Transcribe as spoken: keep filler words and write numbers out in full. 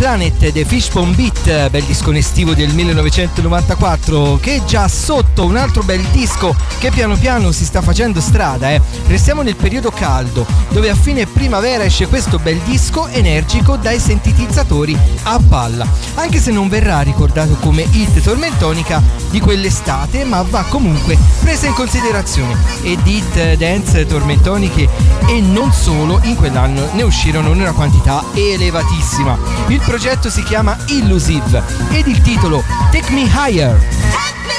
Planet dei Fishbone Beat, bel discone estivo del millenovecentonovantaquattro, che è già sotto un altro bel disco che piano piano si sta facendo strada. Eh. Restiamo nel periodo caldo, dove a fine primavera esce questo bel disco energico dai sintetizzatori a palla, anche se non verrà ricordato come hit tormentonica di quell'estate, ma va comunque presa in considerazione. E di hit dance tormentoniche e non solo, in quell'anno ne uscirono una quantità elevatissima. Il progetto si chiama Illusive ed il titolo Take Me Higher.